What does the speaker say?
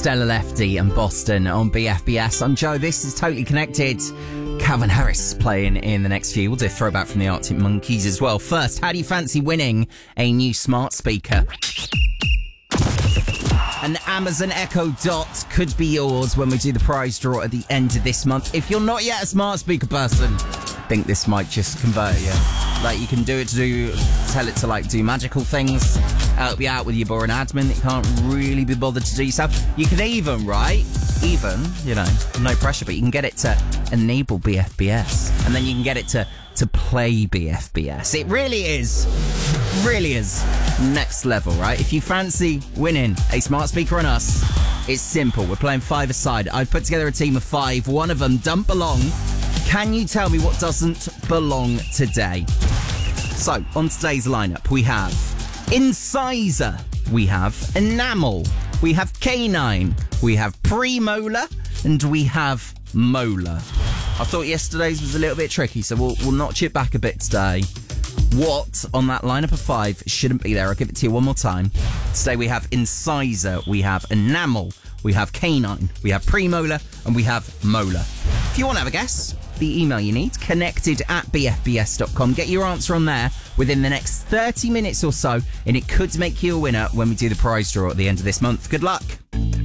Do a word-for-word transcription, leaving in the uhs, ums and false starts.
Stella Lefty and Boston on B F B S. I'm Joe. This is Totally Connected. Calvin Harris playing in the next few. We'll do a throwback from the Arctic Monkeys as well. First, how do you fancy winning a new smart speaker? An Amazon Echo Dot could be yours when we do the prize draw at the end of this month. If you're not yet a smart speaker person, I think this might just convert you. Like, you can do it to do, tell it to like do magical things, help you out with your boring admin that you can't really be bothered to do yourself. You can even, right, even, you know, no pressure, but you can get it to enable B F B S. And then you can get it to, to play B F B S. It really is, really is next level, right? If you fancy winning a smart speaker on us, it's simple. We're playing five-a-side. I've put together a team of five. One of them don't belong. Can you tell me what doesn't belong today? So, on today's lineup, we have incisor, we have enamel, we have canine, we have premolar, and we have molar. I thought yesterday's was a little bit tricky, so we'll, we'll notch it back a bit today. What on that lineup of five shouldn't be there? I'll give it to you one more time. Today we have incisor, we have enamel, we have canine, we have premolar, and we have molar. If you want to have a guess, the email you need, connected at b f b s dot com. Get your answer on there within the next thirty minutes or so, and it could make you a winner when we do the prize draw at the end of this month. Good luck.